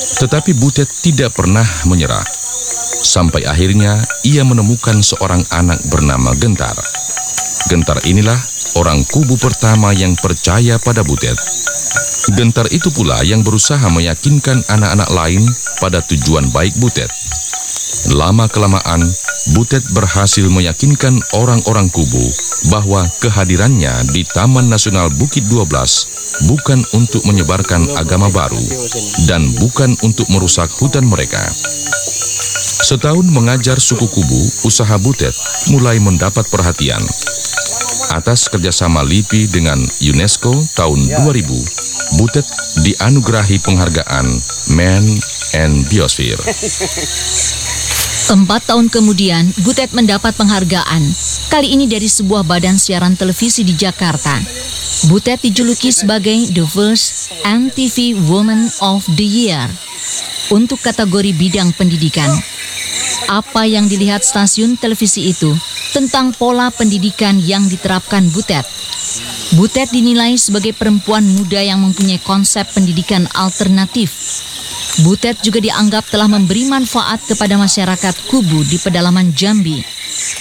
Tetapi Butet tidak pernah menyerah. Sampai akhirnya ia menemukan seorang anak bernama Gentar. Gentar inilah orang kubu pertama yang percaya pada Butet. Gentar itu pula yang berusaha meyakinkan anak-anak lain pada tujuan baik Butet. Lama-kelamaan, Butet berhasil meyakinkan orang-orang kubu bahwa kehadirannya di Taman Nasional Bukit 12 bukan untuk menyebarkan agama baru dan bukan untuk merusak hutan mereka. Setahun mengajar suku kubu, usaha Butet mulai mendapat perhatian. Atas kerjasama LIPI dengan UNESCO tahun 2000, Butet dianugerahi penghargaan Man and Biosphere. 4 tahun kemudian, Butet mendapat penghargaan, kali ini dari sebuah badan siaran televisi di Jakarta. Butet dijuluki sebagai The First MTV Woman of the Year untuk kategori bidang pendidikan. Apa yang dilihat stasiun televisi itu tentang pola pendidikan yang diterapkan Butet. Butet dinilai sebagai perempuan muda yang mempunyai konsep pendidikan alternatif. Butet juga dianggap telah memberi manfaat kepada masyarakat kubu di pedalaman Jambi.